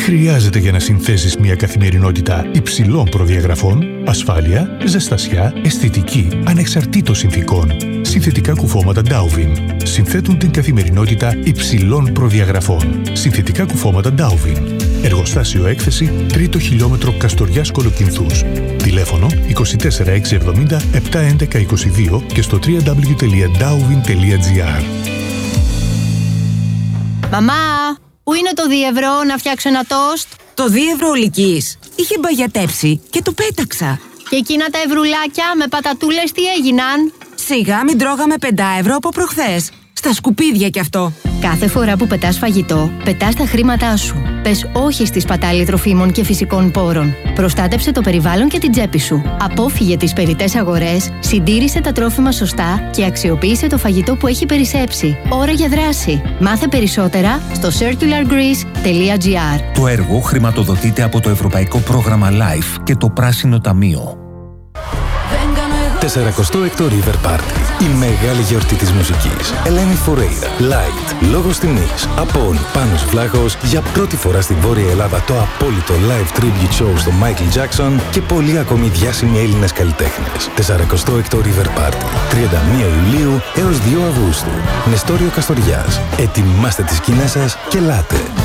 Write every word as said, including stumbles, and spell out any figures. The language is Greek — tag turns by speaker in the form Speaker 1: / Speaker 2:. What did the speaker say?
Speaker 1: χρειάζεται για να συνθέσεις μια καθημερινότητα υψηλών προδιαγραφών, ασφάλεια, ζεστασιά, αισθητική, ανεξαρτήτως συνθηκών. Συνθετικά κουφώματα Dowvin συνθέτουν την καθημερινότητα υψηλών προδιαγραφών. Συνθετικά κουφώματα Dowvin. Εργοστάσιο έκθεση τρίτο χιλιόμετρο Καστοριάς Κολοκυνθούς. Τηλέφωνο είκοσι τέσσερα εξακόσια εβδομήντα επτακόσια έντεκα είκοσι δύο και στο double-u double-u double-u τελεία dowvin τελεία gr.
Speaker 2: Μαμά, πού είναι το δίευρο να φτιάξω ένα τόστ?
Speaker 3: Το δίευρο ολικής είχε μπαγιατέψει και το πέταξα.
Speaker 2: Και εκείνα τα ευρουλάκια με πατατούλες τι έγιναν?
Speaker 3: Σιγά μην τρώγαμε πέντε ευρώ από προχθές. Στα σκουπίδια κι αυτό.
Speaker 2: Κάθε φορά που πετάς φαγητό, πετάς τα χρήματά σου. Πες όχι στη σπατάλη τροφίμων και φυσικών πόρων. Προστάτεψε το περιβάλλον και την τσέπη σου. Απόφυγε τις περιττές αγορές, συντήρησε τα τρόφιμα σωστά και αξιοποίησε το φαγητό που έχει περισσέψει. Ώρα για δράση. Μάθε περισσότερα στο circular greece τελεία gr.
Speaker 4: Το έργο χρηματοδοτείται από το Ευρωπαϊκό Πρόγραμμα LIFE και το Πράσινο Ταμείο.
Speaker 5: σαρακοστό έκτο River Party. Η μεγάλη γιορτή της μουσικής. Ελένη Φουρέιρα, Light, Λόγος Τιμής, Απόν, Πάνος Βλάχος, για πρώτη φορά στην Βόρεια Ελλάδα το απόλυτο live tribute show στο Michael Jackson και πολλοί ακόμη διάσημοι Έλληνες καλλιτέχνες. σαρακοστό έκτο River Party. τριάντα μία Ιουλίου έως δύο Αυγούστου. Νεστόριο Καστοριάς. Ετοιμάστε τις σκηνές σας και ελάτε.